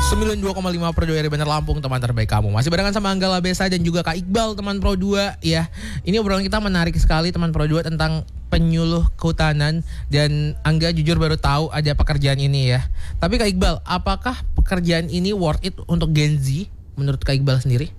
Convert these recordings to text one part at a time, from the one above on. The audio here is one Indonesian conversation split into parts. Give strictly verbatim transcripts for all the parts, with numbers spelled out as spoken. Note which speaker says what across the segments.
Speaker 1: sembilan puluh dua koma lima Pro dua R Bandar Lampung, teman terbaik kamu. Masih barengan sama Anggala Besa dan juga Kak Iqbal, teman Pro dua ya. Ini obrolan kita menarik sekali teman Pro dua tentang penyuluh kehutanan. Dan Angga jujur baru tahu ada pekerjaan ini ya. Tapi Kak Iqbal, apakah pekerjaan ini worth it untuk Gen Z menurut Kak Iqbal sendiri?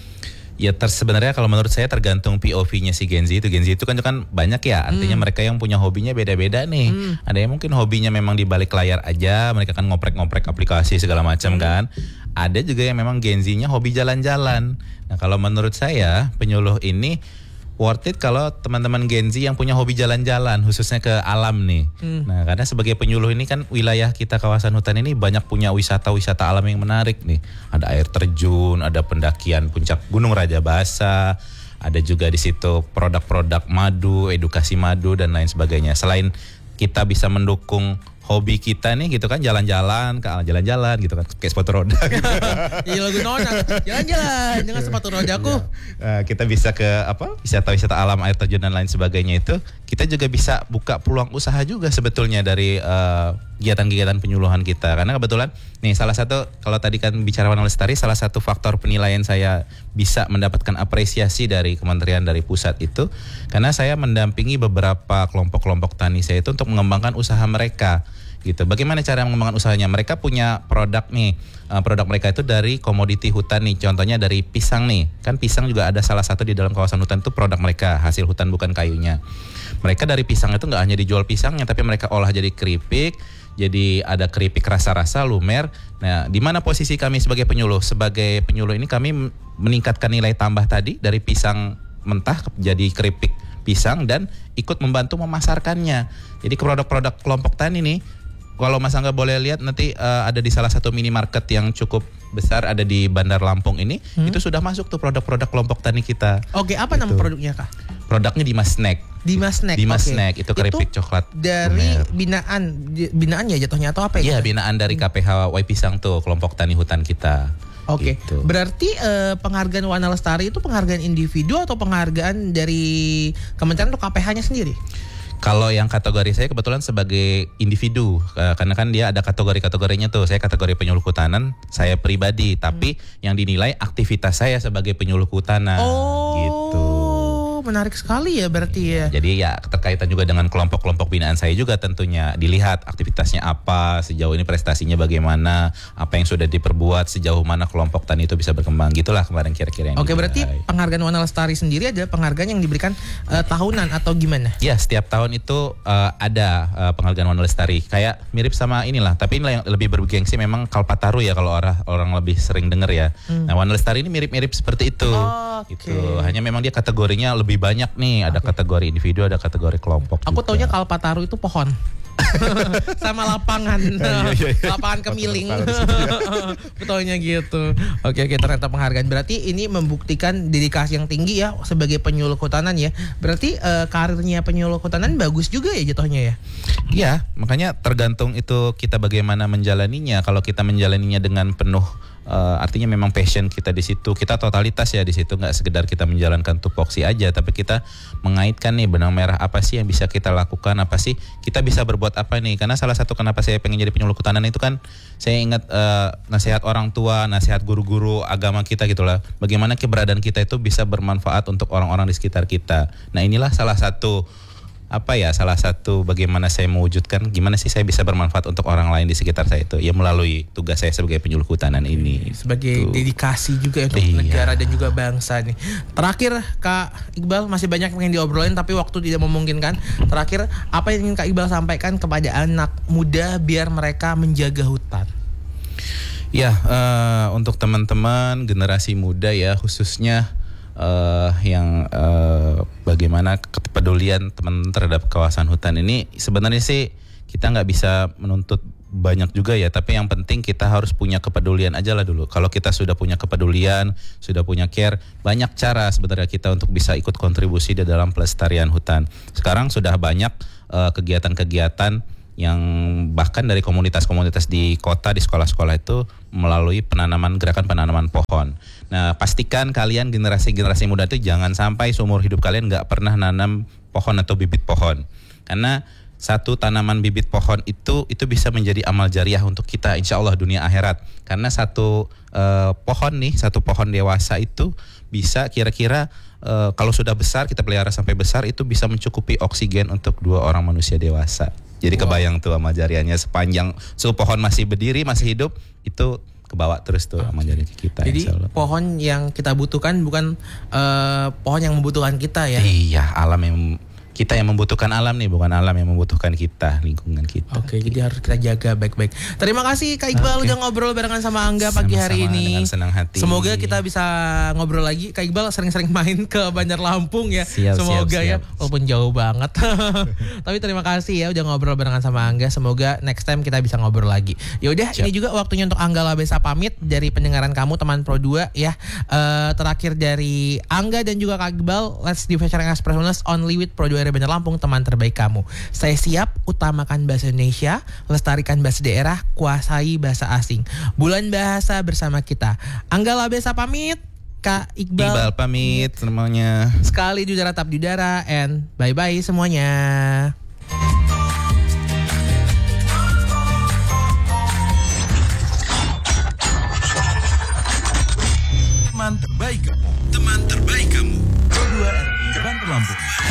Speaker 2: Ya ter, sebenarnya kalau menurut saya tergantung P O V-nya si Gen Z itu. Gen Z itu kan kan banyak ya, artinya hmm. mereka yang punya hobinya beda-beda nih. Hmm. Ada yang mungkin hobinya memang di balik layar aja, mereka kan ngoprek-ngoprek aplikasi segala macam hmm. kan. Ada juga yang memang Gen Z-nya hobi jalan-jalan. Nah kalau menurut saya penyuluh ini worth it kalau teman-teman Gen Z yang punya hobi jalan-jalan, khususnya ke alam nih. Hmm. Nah, karena sebagai penyuluh ini kan wilayah kita kawasan hutan ini banyak punya wisata-wisata alam yang menarik nih. Ada air terjun, ada pendakian puncak Gunung Raja Basa, ada juga di situ produk-produk madu, edukasi madu dan lain sebagainya. Selain kita bisa mendukung hobi kita nih gitu kan, jalan-jalan, ke jalan-jalan gitu kan, kayak sepatu roda gitu.
Speaker 1: Iya lagu nona, jalan-jalan dengan sepatu rodaku.
Speaker 2: Uh, kita bisa ke apa? Wisata-wisata alam, air terjun dan lain sebagainya itu. Kita juga bisa buka peluang usaha juga sebetulnya dari uh, kegiatan-kegiatan penyuluhan kita. Karena kebetulan nih salah satu, kalau tadi kan bicara warna lestari, salah satu faktor penilaian saya bisa mendapatkan apresiasi dari kementerian, dari pusat itu karena saya mendampingi beberapa kelompok-kelompok tani saya itu untuk mengembangkan usaha mereka. Gitu. Bagaimana cara mengembangkan usahanya? Mereka punya produk nih, uh, produk mereka itu dari komoditi hutan nih. Contohnya dari pisang nih. Kan pisang juga ada salah satu di dalam kawasan hutan itu produk mereka, hasil hutan bukan kayunya. Mereka dari pisang itu nggak hanya dijual pisangnya, tapi mereka olah jadi keripik. Jadi ada keripik rasa-rasa, lumer. Nah, di mana posisi kami sebagai penyuluh? Sebagai penyuluh ini kami meningkatkan nilai tambah tadi dari pisang mentah jadi keripik pisang dan ikut membantu memasarkannya. Jadi produk-produk kelompok tani nih. Kalau Mas Angga boleh lihat nanti uh, ada di salah satu minimarket yang cukup besar ada di Bandar Lampung ini, hmm. itu sudah masuk tuh produk-produk kelompok tani kita.
Speaker 1: Oke, apa gitu. Nama produknya Kak?
Speaker 2: Produknya Dimas Snack.
Speaker 1: Dimas Snack.
Speaker 2: Dimas
Speaker 1: okay.
Speaker 2: Snack itu keripik
Speaker 1: itu
Speaker 2: coklat.
Speaker 1: Dari lumer. binaan, binaan ya jatuhnya atau apa ya?
Speaker 2: Iya, binaan dari K P H Y Pisang tuh, kelompok tani hutan kita.
Speaker 1: Oke, okay.
Speaker 2: Gitu.
Speaker 1: Berarti uh, penghargaan Warna Lestari itu penghargaan individu atau penghargaan dari kementerian atau K P H-nya sendiri?
Speaker 2: Kalau yang kategori saya kebetulan sebagai individu, karena kan dia ada kategori-kategorinya tuh. Saya kategori penyuluh kehutanan, saya pribadi, tapi hmm. yang dinilai aktivitas saya sebagai penyuluh kehutanan.
Speaker 1: Oh,
Speaker 2: gitu.
Speaker 1: Menarik sekali ya berarti ya.
Speaker 2: Jadi ya terkaitan juga dengan kelompok-kelompok binaan saya juga tentunya. Dilihat aktivitasnya apa, sejauh ini prestasinya bagaimana, apa yang sudah diperbuat, sejauh mana kelompok tani itu bisa berkembang. Gitulah kemarin kira-kira yang
Speaker 1: Oke,
Speaker 2: dinilai.
Speaker 1: Berarti penghargaan Warna Lestari sendiri ada penghargaan yang diberikan uh, tahunan atau gimana?
Speaker 2: Ya, setiap tahun itu uh, ada uh, penghargaan Warna Lestari. Kayak mirip sama inilah, tapi ini yang lebih bergengsi memang Kalpataru ya kalau orang orang lebih sering dengar ya. Hmm. Nah, Warna Lestari ini mirip-mirip seperti itu.
Speaker 1: Oh,
Speaker 2: gitu. Okay. Hanya memang dia kategorinya lebih banyak nih, ada okay. kategori individu, ada kategori kelompok.
Speaker 1: Aku
Speaker 2: juga.
Speaker 1: taunya Kalpataru itu pohon. Sama lapangan.
Speaker 2: iya, iya, iya.
Speaker 1: Lapangan kemiling. Betulnya gitu. Oke, oke, ternyata penghargaan. Berarti ini membuktikan dedikasi yang tinggi ya sebagai penyuluh kehutanan ya. Berarti uh, karirnya penyuluh kehutanan bagus juga ya jatuhnya ya.
Speaker 2: Iya, makanya tergantung itu kita bagaimana menjalaninya. Kalau kita menjalaninya dengan penuh Uh, artinya memang passion kita di situ, kita totalitas ya di situ, nggak sekedar kita menjalankan tupoksi aja, tapi kita mengaitkan nih benang merah apa sih yang bisa kita lakukan, apa sih kita bisa berbuat apa nih. Karena salah satu kenapa saya pengen jadi penyuluh kehutanan itu kan saya ingat uh, nasihat orang tua, nasihat guru-guru agama kita gitulah, bagaimana keberadaan kita itu bisa bermanfaat untuk orang-orang di sekitar kita. Nah inilah salah satu apa ya salah satu bagaimana saya mewujudkan gimana sih saya bisa bermanfaat untuk orang lain di sekitar saya itu ya melalui tugas saya sebagai penyuluh kehutanan ini
Speaker 1: sebagai tuh. Dedikasi juga untuk iya. negara dan juga bangsa nih. Terakhir Kak Iqbal, masih banyak yang diobrolin tapi waktu tidak memungkinkan. Terakhir, apa yang ingin Kak Iqbal sampaikan kepada anak muda biar mereka menjaga hutan?
Speaker 2: Ya, uh, untuk teman-teman generasi muda ya khususnya Uh, yang uh, bagaimana kepedulian teman terhadap kawasan hutan ini sebenarnya sih kita nggak bisa menuntut banyak juga ya, tapi yang penting kita harus punya kepedulian aja lah dulu. Kalau kita sudah punya kepedulian, sudah punya care, banyak cara sebenarnya kita untuk bisa ikut kontribusi di dalam pelestarian hutan. Sekarang sudah banyak uh, kegiatan-kegiatan yang bahkan dari komunitas-komunitas di kota, di sekolah-sekolah itu melalui penanaman, gerakan penanaman pohon. Nah, pastikan kalian generasi-generasi muda itu jangan sampai seumur hidup kalian nggak pernah nanam pohon atau bibit pohon. Karena satu tanaman bibit pohon itu itu bisa menjadi amal jariah untuk kita insya Allah dunia akhirat. Karena satu uh, pohon nih, satu pohon dewasa itu bisa kira-kira uh, kalau sudah besar, kita pelihara sampai besar, itu bisa mencukupi oksigen untuk dua orang manusia dewasa. Jadi wow. Kebayang tuh amal jariahnya sepanjang so pohon masih berdiri, masih hidup, itu kebawa terus tuh amal jariah kita.
Speaker 1: Jadi pohon yang kita butuhkan bukan uh, pohon yang membutuhkan kita ya.
Speaker 2: Iya, alam yang kita yang membutuhkan alam nih, bukan alam yang membutuhkan kita, lingkungan kita.
Speaker 1: Oke, jadi harus kita jaga baik-baik. Terima kasih Kak Iqbal
Speaker 2: Oke.
Speaker 1: udah ngobrol barengan sama Angga pagi
Speaker 2: Sama-sama
Speaker 1: hari ini.
Speaker 2: dengan senang hati.
Speaker 1: Semoga kita bisa ngobrol lagi. Kak Iqbal sering-sering main ke Bandar Lampung ya.
Speaker 2: Siap,
Speaker 1: Semoga
Speaker 2: siap,
Speaker 1: ya,
Speaker 2: siap.
Speaker 1: walaupun jauh banget. Tapi terima kasih ya udah ngobrol barengan sama Angga. Semoga next time kita bisa ngobrol lagi. Ya udah, ini juga waktunya untuk Angga Labesa pamit dari pendengaran kamu teman Pro dua ya. Uh, terakhir dari Angga dan juga Kak Iqbal, let's do featuring expressionless only with Pro dua Bandar Lampung, teman terbaik kamu. Saya siap, utamakan bahasa Indonesia, lestarikan bahasa daerah, kuasai bahasa asing. Bulan bahasa bersama kita. Angga Labesa pamit, Kak Iqbal,
Speaker 2: Iqbal pamit semuanya.
Speaker 1: sekali di udara tap di udara, and bye bye semuanya.
Speaker 3: Teman terbaik kamu. Teman terbaik kamu. Pro dua R I Bandar Lampung.